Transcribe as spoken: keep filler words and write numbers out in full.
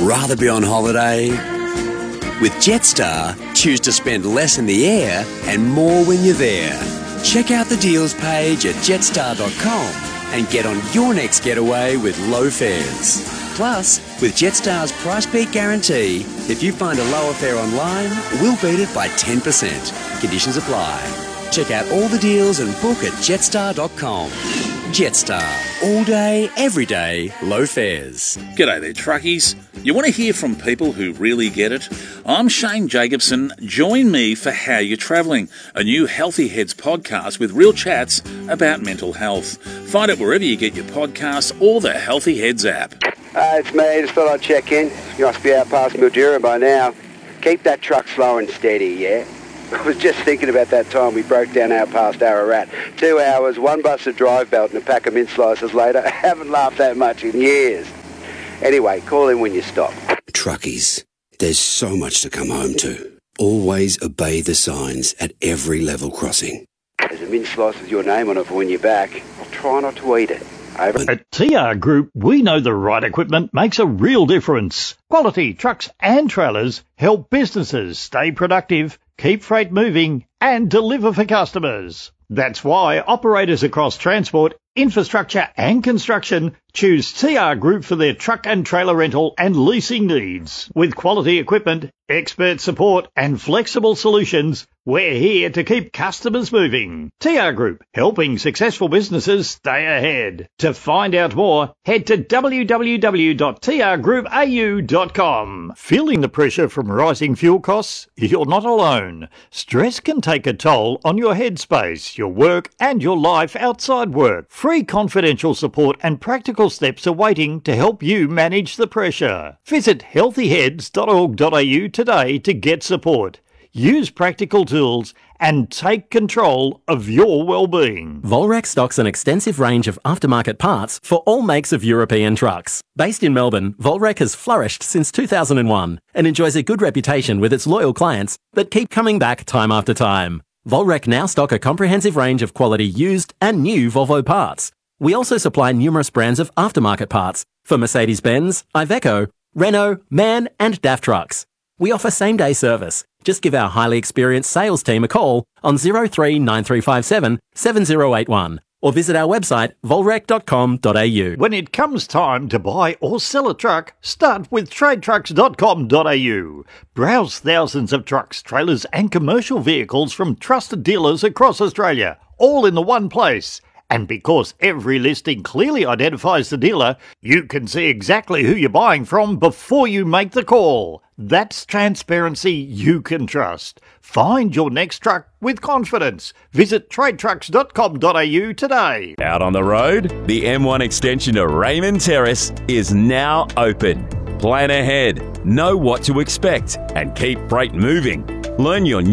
Rather be on holiday? With Jetstar, choose to spend less in the air and more when you're there. Check out the deals page at jetstar dot com and get on your next getaway with low fares. Plus, with Jetstar's Price Beat Guarantee, if you find a lower fare online, we'll beat it by ten percent. Conditions apply. Check out all the deals and book at jetstar dot com. Jetstar. All day, every day, low fares. G'day there, truckies. You want to hear from people who really get it? I'm Shane Jacobson. Join me for How You're Travelling, a new Healthy Heads podcast with real chats about mental health. Find it wherever you get your podcasts or the Healthy Heads app. Uh, it's me, just thought I'd check in. You must be out past Mildura by now. Keep that truck slow and steady, yeah? I was just thinking about that time we broke down out past Ararat. Two hours, one busted drive belt and a pack of mint slices later. I haven't laughed that much in years. Anyway, call in when you stop. Truckies, there's so much to come home to. Always obey the signs at every level crossing. There's a mint slice with your name on it for when you're back. I'll try not to eat it. Over. At T R Group, we know the right equipment makes a real difference. Quality trucks and trailers help businesses stay productive, keep freight moving, and deliver for customers. That's why operators across transport, infrastructure and construction choose T R Group for their truck and trailer rental and leasing needs. With quality equipment, expert support and flexible solutions, we're here to keep customers moving. T R Group, helping successful businesses stay ahead. To find out more, head to w w w dot t r group a u dot com. Feeling the pressure from rising fuel costs? You're not alone. Stress can take a toll on your headspace, your work and your life outside work. Free confidential support and practical steps are waiting to help you manage the pressure. Visit healthy heads dot org dot a u today to get support. Use practical tools and take control of your well-being. Volrec stocks an extensive range of aftermarket parts for all makes of European trucks. Based in Melbourne, Volrec has flourished since two thousand one and enjoys a good reputation with its loyal clients that keep coming back time after time. Volrec now stock a comprehensive range of quality used and new Volvo parts. We also supply numerous brands of aftermarket parts for Mercedes-Benz, Iveco, Renault, MAN and D A F trucks. We offer same-day service. Just give our highly experienced sales team a call on zero three nine three five seven seven zero eight one or visit our website volrec dot com dot a u. When it comes time to buy or sell a truck, start with trade trucks dot com dot a u. Browse thousands of trucks, trailers and commercial vehicles from trusted dealers across Australia, all in the one place. And because every listing clearly identifies the dealer, you can see exactly who you're buying from before you make the call. That's transparency you can trust. Find your next truck with confidence. Visit trade trucks dot com dot a u today. Out on the road, the M one extension to Raymond Terrace is now open. Plan ahead, know what to expect, and keep freight moving. Learn your new